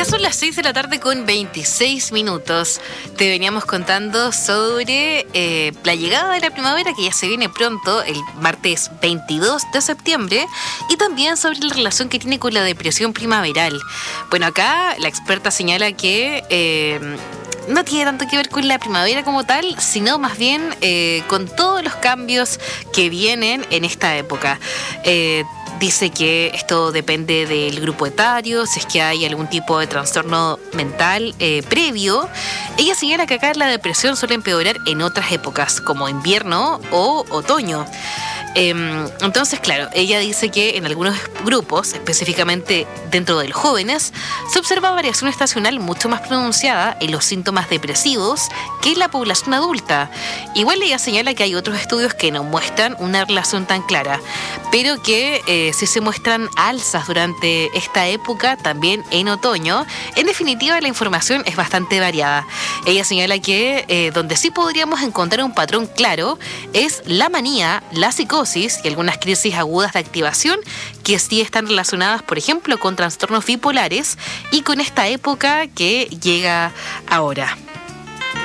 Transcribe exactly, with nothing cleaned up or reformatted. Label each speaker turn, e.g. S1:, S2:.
S1: Ya son las seis de la tarde con veintiséis minutos. Te veníamos contando sobre eh, la llegada de la primavera, que ya se viene pronto, el martes veintidós de septiembre, y también sobre la relación que tiene con la depresión primaveral. Bueno, acá la experta señala que eh, no tiene tanto que ver con la primavera como tal, sino más bien eh, con todos los cambios que vienen en esta época. Eh, Dice que esto depende del grupo etario, si es que hay algún tipo de trastorno mental eh, previo. Ella señala que acá la depresión suele empeorar en otras épocas, como invierno o otoño. Eh, entonces, claro, ella dice que en algunos grupos, específicamente dentro de los jóvenes, se observa variación estacional mucho más pronunciada en los síntomas depresivos que en la población adulta. Igual ella señala que hay otros estudios que no muestran una relación tan clara, pero que eh, sí se muestran alzas durante esta época, también en otoño. En definitiva, la información es bastante variada. Ella señala que eh, donde sí podríamos encontrar un patrón claro es la manía, la psicosis y algunas crisis agudas de activación que sí están relacionadas, por ejemplo, con trastornos bipolares y con esta época que llega ahora.